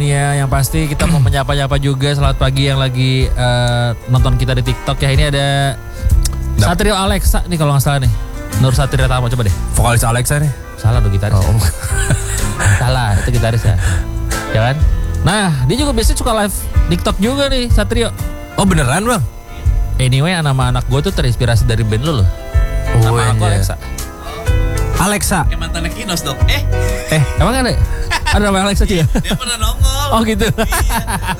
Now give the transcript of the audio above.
nih ya. Yang pasti kita mau menyapa-nyapa juga. Selamat pagi yang lagi nonton kita di TikTok ya. Ini ada Satrio Alexa nih kalau nggak salah nih. Nur Satrio Tama, coba deh. Vokalis Alexa nih. Salah dong gitaris. Oh. Salah, itu gitaris ya. Ya kan? Nah, dia juga biasanya suka live TikTok juga nih, Satrio. Oh beneran bang? Anyway, nama anak gue tuh terinspirasi dari band lu loh. Nama aku Alexa. Alexa. Kayak mantannya Kinos dong. Emang ada? Ada nama Alexa juga? Dia pernah nongol. Oh gitu. Iya.